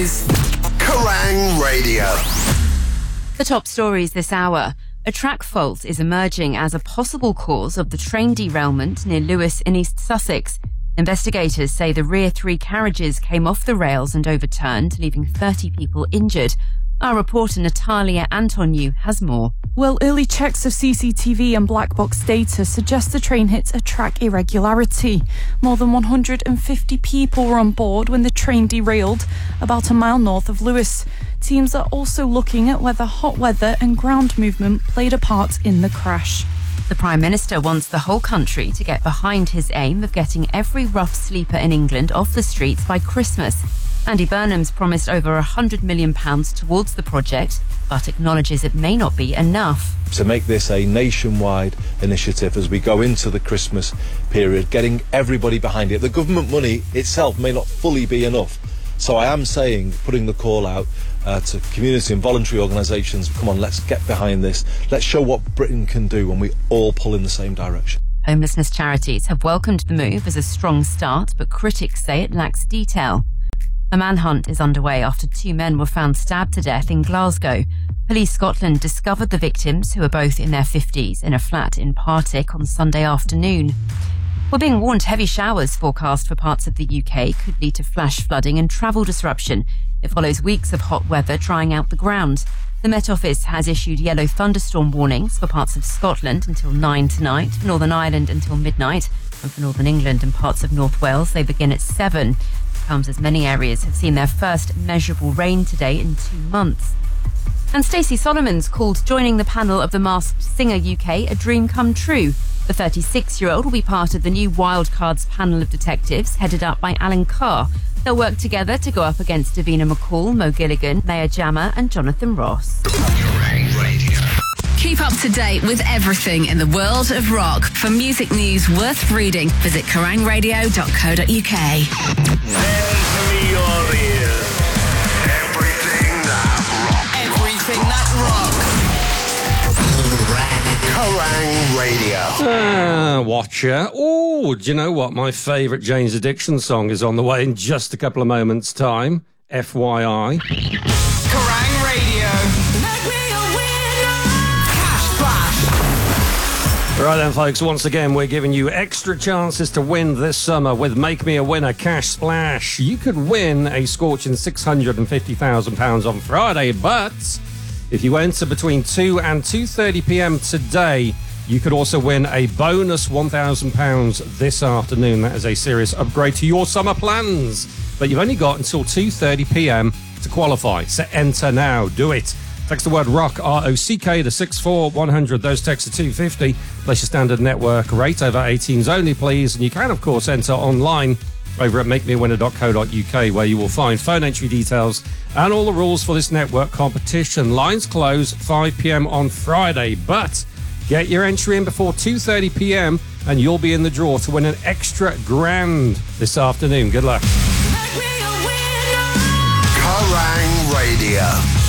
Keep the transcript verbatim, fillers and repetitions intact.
is Kerrang Radio. The top stories this hour. A track fault is emerging as a possible cause of the train derailment near Lewes in East Sussex. Investigators say the rear three carriages came off the rails and overturned, leaving thirty people injured. Our reporter Natalia Antoniou has more. Well, early checks of C C T V and black box data suggest the train hit a track irregularity. More than one hundred fifty people were on board when the train derailed about a mile north of Lewes. Teams are also looking at whether hot weather and ground movement played a part in the crash. The Prime Minister wants the whole country to get behind his aim of getting every rough sleeper in England off the streets by Christmas. Andy Burnham's promised over one hundred million pounds towards the project, but acknowledges it may not be enough. To make this a nationwide initiative as we go into the Christmas period, getting everybody behind it. The government money itself may not fully be enough. So I am saying, putting the call out uh, to community and voluntary organisations, come on, let's get behind this. Let's show what Britain can do when we all pull in the same direction. Homelessness charities have welcomed the move as a strong start, but critics say it lacks detail. A manhunt is underway after two men were found stabbed to death in Glasgow. Police Scotland discovered the victims, who are both in their fifties, in a flat in Partick on Sunday afternoon. We're being warned heavy showers forecast for parts of the U K could lead to flash flooding and travel disruption. It follows weeks of hot weather drying out the ground. The Met Office has issued yellow thunderstorm warnings for parts of Scotland until nine tonight, for Northern Ireland until midnight, and for Northern England and parts of North Wales they begin at seven. Comes as many areas have seen their first measurable rain today in two months. And Stacey Solomon's called joining the panel of The Masked Singer U K a dream come true. The thirty-six-year-old will be part of the new Wildcards panel of detectives headed up by Alan Carr. They'll work together to go up against Davina McCall, Mo Gilligan, Maya Jama and Jonathan Ross. Keep up to date with everything in the world of rock. For music news worth reading, visit kerrang radio dot co dot uk. Lend me your ears. Everything that rock. Everything that rock. Kerrang Radio. Ah, watcher. Oh, do you know what? My favourite Jane's Addiction song is on the way in just a couple of moments' time. F Y I. Kerrang Radio. Right then, folks, once again, we're giving you extra chances to win this summer with Make Me a Winner Cash Splash. You could win a scorching six hundred fifty thousand pounds on Friday, but if you enter between two and two thirty p m today, you could also win a bonus one thousand pounds this afternoon. That is a serious upgrade to your summer plans. But you've only got until two thirty p m to qualify, so enter now. Do it. Text the word ROCK, R O C K, to six four one hundred. Those texts are two fifty. Place your standard network rate over eighteens only, please. And you can, of course, enter online over at make me a winner dot co dot uk, where you will find phone entry details and all the rules for this network competition. Lines close five p m on Friday, but get your entry in before two thirty p m and you'll be in the draw to win an extra grand this afternoon. Good luck. Kerrang Radio.